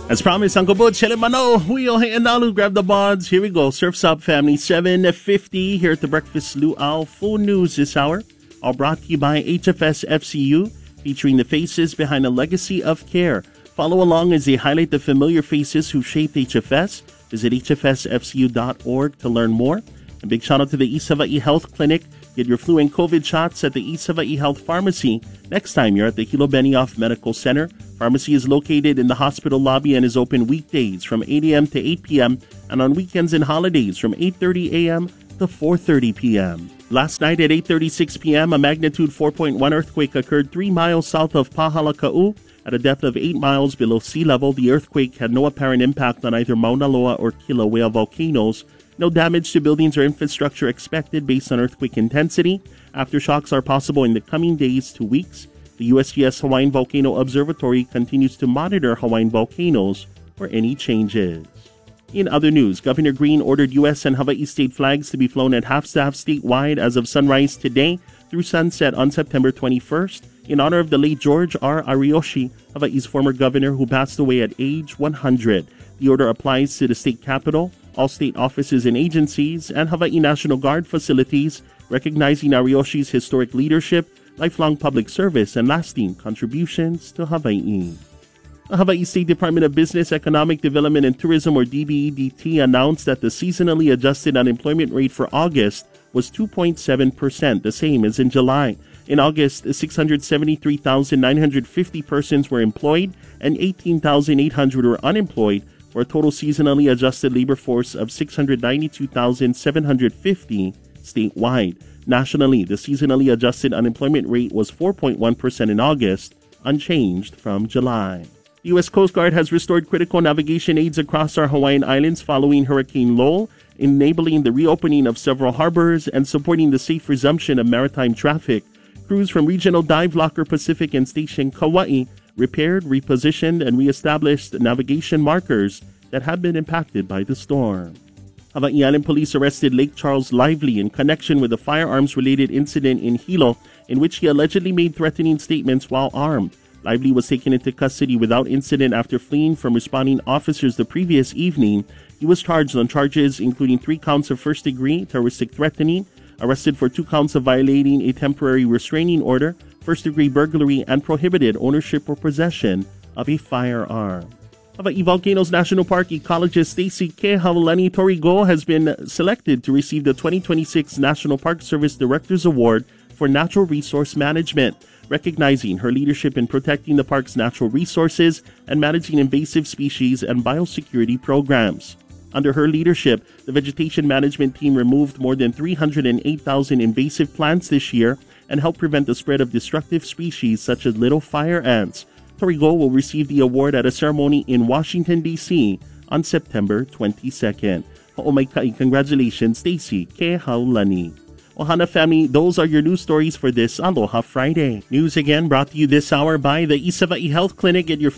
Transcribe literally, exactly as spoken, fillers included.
As promised, Uncle Butch, Mano, Wheel, and Nalu, grab the bonds. Here we go. Surf's Up, family. seven fifty here at the Breakfast Luau. Full news this hour. All brought to you by H F S F C U, featuring the faces behind a legacy of care. Follow along as they highlight the familiar faces who shaped H F S. Visit H F S F C U dot org to learn more. A big shout out to the East Hawaii Health Clinic. Get your flu and COVID shots at the East Hawaii Health Pharmacy next time you're at the Hilo Benioff Medical Center. Pharmacy is located in the hospital lobby and is open weekdays from eight a.m. to eight p.m. and on weekends and holidays from eight thirty a.m. to four thirty p.m. Last night at eight thirty-six p.m., a magnitude four point one earthquake occurred three miles south of Pahalaka'u at a depth of eight miles below sea level. The earthquake had no apparent impact on either Mauna Loa or Kilauea volcanoes. No damage to buildings or infrastructure expected based on earthquake intensity. Aftershocks are possible in the coming days to weeks. The U S G S Hawaiian Volcano Observatory continues to monitor Hawaiian volcanoes for any changes. In other news, Governor Green ordered U S and Hawaii state flags to be flown at half-staff statewide as of sunrise today through sunset on September twenty-first in honor of the late George R. Ariyoshi, Hawaii's former governor who passed away at age one hundred. The order applies to the state capitol, all state offices and agencies, and Hawaii National Guard facilities, recognizing Ariyoshi's historic leadership, lifelong public service, and lasting contributions to Hawaii. The Hawaii State Department of Business, Economic Development and Tourism, or D B E D T, announced that the seasonally adjusted unemployment rate for August was two point seven percent, the same as in July. In August, six hundred seventy-three thousand nine hundred fifty persons were employed and eighteen thousand eight hundred were unemployed, for a total seasonally adjusted labor force of six hundred ninety-two thousand seven hundred fifty statewide. Nationally, the seasonally adjusted unemployment rate was four point one percent in August, unchanged from July. The U S Coast Guard has restored critical navigation aids across our Hawaiian islands following Hurricane Lowell, enabling the reopening of several harbors and supporting the safe resumption of maritime traffic. Crews from Regional Dive Locker Pacific and Station Kauai repaired, repositioned, and reestablished navigation markers that had been impacted by the storm. Hawaii Island Police arrested Lake Charles Lively in connection with a firearms-related incident in Hilo in which he allegedly made threatening statements while armed. Lively was taken into custody without incident after fleeing from responding officers the previous evening. He was charged on charges including three counts of first-degree terroristic threatening, arrested for two counts of violating a temporary restraining order, first-degree burglary, and prohibited ownership or possession of a firearm. Hawaii Volcanoes National Park ecologist Stacy Kehaulani Torigo has been selected to receive the twenty twenty-six National Park Service Director's Award for Natural Resource Management, recognizing her leadership in protecting the park's natural resources and managing invasive species and biosecurity programs. Under her leadership, the vegetation management team removed more than three hundred eight thousand invasive plants this year and helped prevent the spread of destructive species such as little fire ants. Torigo will receive the award at a ceremony in Washington, D C on September twenty-second. Ho'omaikai, congratulations, Stacy Kehaulani. Ohana family, those are your news stories for this Aloha Friday. News again brought to you this hour by the East Hawaii Health Clinic. Get your